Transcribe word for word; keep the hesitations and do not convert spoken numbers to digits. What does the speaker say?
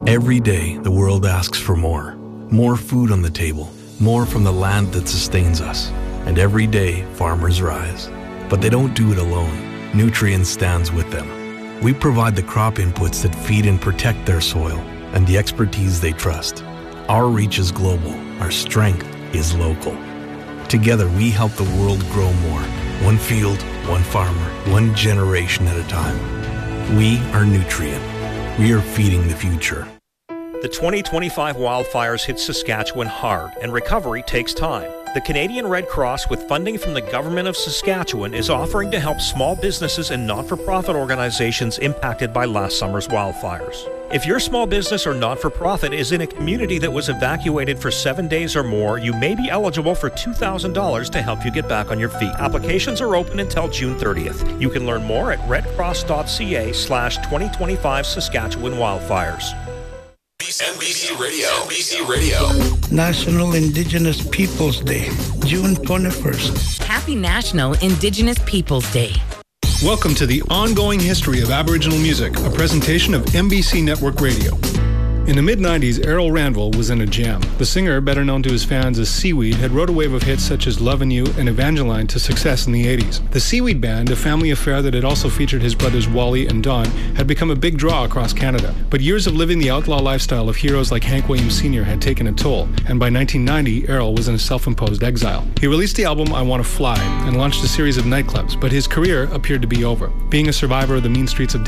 Every day, the world asks for more. More food on the table, more from the land that sustains us. And every day, farmers rise. But they don't do it alone. Nutrien stands with them. We provide the crop inputs that feed and protect their soil and the expertise they trust. Our reach is global. Our strength is local. Together, we help the world grow more. One field, one farmer, one generation at a time. We are Nutrien. We are feeding the future. The twenty twenty-five wildfires hit Saskatchewan hard, and recovery takes time. The Canadian Red Cross, with funding from the Government of Saskatchewan, is offering to help small businesses and not-for-profit organizations impacted by last summer's wildfires. If your small business or not-for-profit is in a community that was evacuated for seven days or more, you may be eligible for two thousand dollars to help you get back on your feet. Applications are open until June thirtieth. You can learn more at redcross.ca slash 2025 Saskatchewan wildfires. N B C Radio. N B C Radio. National Indigenous Peoples Day, June twenty-first. Happy National Indigenous Peoples Day. Welcome to the Ongoing History of Aboriginal Music, a presentation of N B C Network Radio. In the mid nineties, Errol Randall was in a jam. The singer, better known to his fans as Seaweed, had rode a wave of hits such as Lovin' You and Evangeline to success in the eighties. The Seaweed Band, a family affair that had also featured his brothers Wally and Don, had become a big draw across Canada. But years of living the outlaw lifestyle of heroes like Hank Williams Senior had taken a toll, and by nineteen ninety, Errol was in a self-imposed exile. He released the album I Wanna Fly and launched a series of nightclubs, but his career appeared to be over. Being a survivor of the mean streets of